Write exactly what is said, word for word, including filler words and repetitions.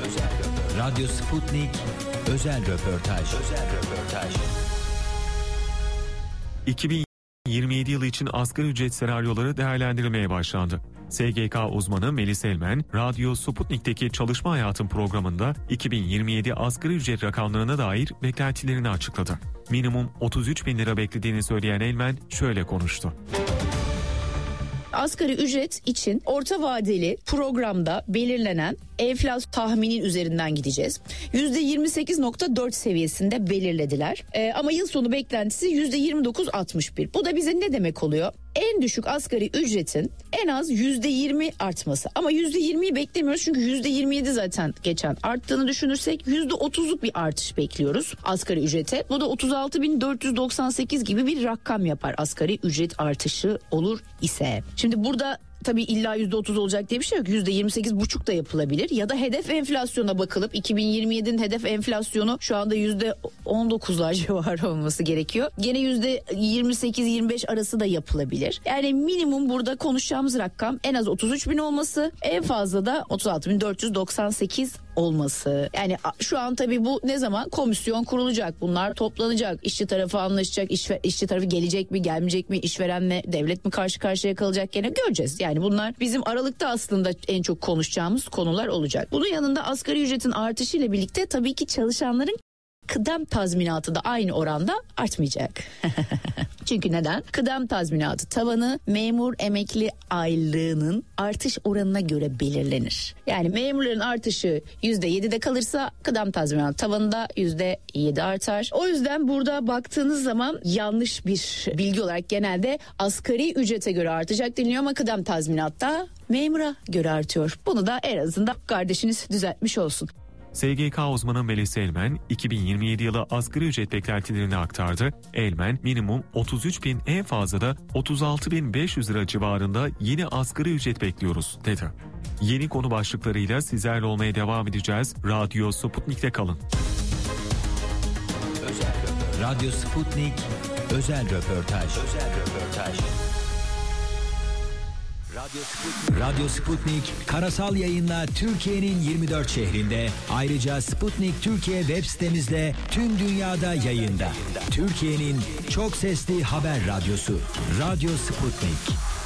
Radyo Sputnik özel röportaj. Özel röportaj. iki bin yirmi yedi yılı için asgari ücret senaryoları değerlendirilmeye başlandı. S G K uzmanı Melis Elmen, Radyo Sputnik'teki Çalışma Hayatım programında iki bin yirmi yedi asgari ücret rakamlarına dair beklentilerini açıkladı. Minimum otuz üç bin lira beklediğini söyleyen Elmen şöyle konuştu. Asgari ücret için orta vadeli programda belirlenen enflasyon tahminin üzerinden gideceğiz. yüzde yirmi sekiz nokta dört seviyesinde belirlediler. Ee, ama yıl sonu beklentisi yüzde yirmi dokuz nokta altmış bir. Bu da bize ne demek oluyor? En düşük asgari ücretin en az yüzde yirmi artması. Ama yüzde yirmiyi beklemiyoruz çünkü yüzde yirmi yedi zaten geçen arttığını düşünürsek yüzde otuzluk bir artış bekliyoruz asgari ücrete. Bu da otuz altı bin dört yüz doksan sekiz gibi bir rakam yapar asgari ücret artışı olur ise. Şimdi burada tabii illa yüzde otuz olacak diye bir şey yok. yüzde yirmi sekiz buçuk da yapılabilir. Ya da hedef enflasyona bakılıp iki bin yirmi yedinin hedef enflasyonu şu anda yüzde on dokuzlar civarı olması gerekiyor. Gene yüzde yirmi sekiz yirmi beş arası da yapılabilir. Yani minimum burada konuşacağımız rakam en az otuz üç bin olması, en fazla da otuz altı bin dört yüz doksan sekiz olması. Yani şu an tabii bu ne zaman? Komisyon kurulacak. Bunlar toplanacak. İşçi tarafı anlaşacak. İşve, işçi tarafı gelecek mi, gelmeyecek mi? İşverenle devlet mi karşı karşıya kalacak? Gene göreceğiz. Yani bunlar bizim Aralık'ta aslında en çok konuşacağımız konular olacak. Bunun yanında asgari ücretin artışıyla birlikte tabii ki çalışanların kıdem tazminatı da aynı oranda artmayacak. Çünkü neden? Kıdem tazminatı tavanı memur emekli aylığının artış oranına göre belirlenir. Yani memurların artışı yüzde yedide kalırsa kıdem tazminatı tavanında yüzde yedi artar. O yüzden burada baktığınız zaman yanlış bir bilgi olarak genelde asgari ücrete göre artacak deniliyor ama kıdem tazminatta memura göre artıyor. Bunu da en azından kardeşiniz düzeltmiş olsun. S G K uzmanı Melis Elmen, iki bin yirmi yedi yılı asgari ücret beklentilerini aktardı. Elmen, minimum otuz üç bin, en fazla da otuz altı bin beş yüz lira civarında yeni asgari ücret bekliyoruz, dedi. Yeni konu başlıklarıyla sizlerle olmaya devam edeceğiz. Radyo Sputnik'te kalın. Özel Radyo Sputnik özel röportaj. Özel röportaj. Radyo Sputnik. Radyo Sputnik karasal yayınla Türkiye'nin yirmi dört şehrinde, ayrıca Sputnik Türkiye web sitemizde tüm dünyada yayında. Türkiye'nin çok sesli haber radyosu Radyo Sputnik.